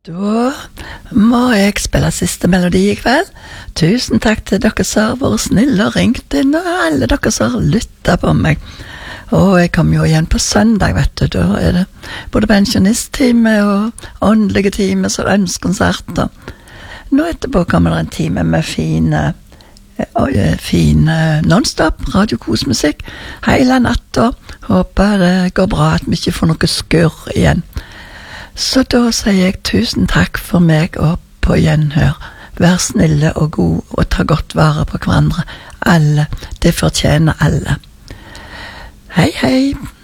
Da må jeg spille siste melodi I kveld. Tusen takk til dere som har vært snille og ringt inn, og alle dere som har lyttet på meg. Og jeg kommer jo igjen på søndag, vet du. Da det både pensjonisttime og åndelige time, så ønskonserter. Nå etterpå kommer det en time med fine non-stop radiokosmusikk hele natta. Håper det går bra at vi ikke får noe skurr igjen. Så da sier jeg tusen takk for meg og på gjenhør. Vær snille og god og ta godt vare på hverandre. Alle, det fortjener alle. Hei, hei.